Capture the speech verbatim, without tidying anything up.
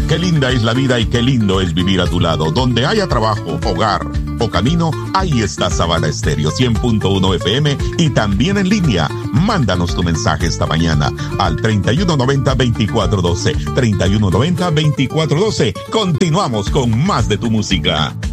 Qué linda es la vida y qué lindo es vivir a tu lado. Donde haya trabajo, hogar o camino, ahí está Sabana Estéreo cien punto uno F M y también en línea. Mándanos tu mensaje esta mañana al treinta y uno noventa, veinticuatro doce. treinta y uno noventa, veinticuatro doce. Continuamos con más de tu música.